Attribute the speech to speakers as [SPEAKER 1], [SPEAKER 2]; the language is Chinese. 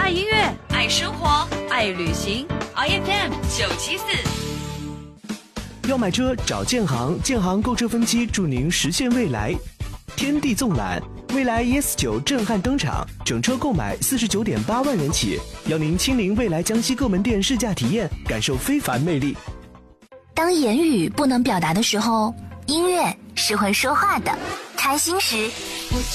[SPEAKER 1] 爱音乐，
[SPEAKER 2] 爱生活，
[SPEAKER 1] 爱旅行。
[SPEAKER 2] IFM 974。
[SPEAKER 3] 要买车找建行，建行购车分期助您实现未来。天地纵览，蔚来 ES9 震撼登场，整车购买49.8万元起，邀您亲临蔚来江西各门店试驾体验，感受非凡魅力。
[SPEAKER 4] 当言语不能表达的时候，音乐是会说话的。开心时